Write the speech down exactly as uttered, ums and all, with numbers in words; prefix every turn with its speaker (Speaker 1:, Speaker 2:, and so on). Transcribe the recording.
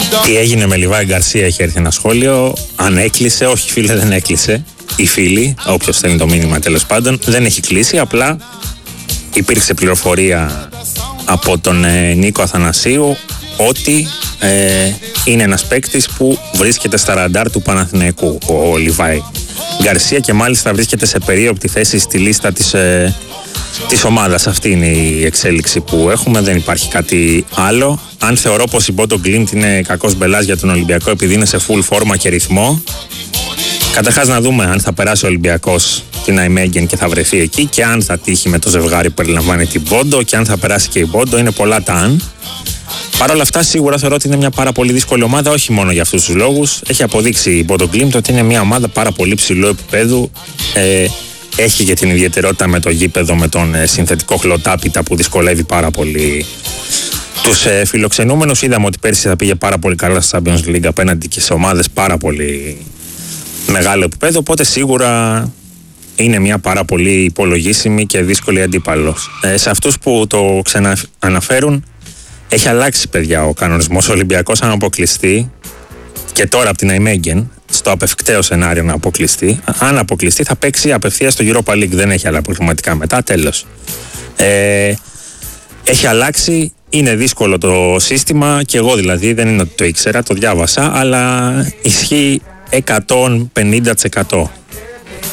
Speaker 1: Τι έγινε με Λιβάη Γκαρσία, έχει έρθει ένα σχόλιο. Αν έκλεισε, όχι φίλε, δεν έκλεισε. Οι φίλοι, όποιος στέλνει το μήνυμα τέλος πάντων, δεν έχει κλείσει. Απλά υπήρξε πληροφορία από τον ε, Νίκο Αθανασίου ότι ε, είναι ένας παίκτης που βρίσκεται στα ραντάρ του Παναθηναϊκού, ο, ο Λιβάη Γκαρσία, και μάλιστα βρίσκεται σε περίοπτη θέση στη λίστα της, ε, της ομάδας. Αυτή είναι η εξέλιξη που έχουμε, δεν υπάρχει κάτι άλλο. Αν θεωρώ πως η Μπότο Γκλίντ είναι κακός μπελάς για τον Ολυμπιακό επειδή είναι σε full φόρμα και ρυθμό, καταρχάς να δούμε αν θα περάσει ο Ολυμπιακός την Αϊμέγγεν και θα βρεθεί εκεί, και αν θα τύχει με το ζευγάρι που περιλαμβάνει την Μπόντο, και αν θα περάσει και η Μπόντο. Είναι πολλά τα αν. Παρ' όλα αυτά, σίγουρα θεωρώ ότι είναι μια πάρα πολύ δύσκολη ομάδα, όχι μόνο για αυτούς τους λόγους. Έχει αποδείξει η Μπότο Γκλίντ ότι είναι μια ομάδα πάρα πολύ ψηλού επίπεδου. Ε, έχει και την ιδιαιτερότητα με το γήπεδο, με τον ε, συνθετικό χλωτάπιτα που δυσκολεύει πάρα πολύ τους ε, φιλοξενούμενους. Είδαμε ότι πέρσι θα πήγε πάρα πολύ καλά στο Champions League απέναντι και σε ομάδες πάρα πολύ μεγάλο επίπεδο. Οπότε σίγουρα είναι μια πάρα πολύ υπολογίσιμη και δύσκολη αντίπαλος. Ε, σε αυτούς που το ξανααναφέρουν, έχει αλλάξει, παιδιά, ο κανονισμός. Ο Ολυμπιακός, αν αποκλειστεί, και τώρα από την Αϊμέγγεν, στο απευκταίο σενάριο να αποκλειστεί, αν αποκλειστεί θα παίξει απευθείας στο Europa League. Δεν έχει άλλα προβληματικά μετά, τέλος. Ε, έχει αλλάξει, είναι δύσκολο το σύστημα, και εγώ δηλαδή δεν είναι ότι το ήξερα, το διάβασα, αλλά ισχύει εκατόν πενήντα τοις εκατό.